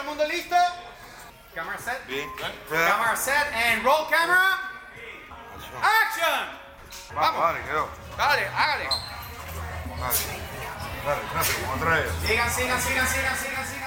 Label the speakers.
Speaker 1: mundo listo? Camera set.
Speaker 2: Bien.
Speaker 1: Camera set and roll camera. Action. Vamos.
Speaker 2: Vale, quedó.
Speaker 1: Dale, hágale.
Speaker 2: Dale, rápido, como trae.
Speaker 1: Sigan.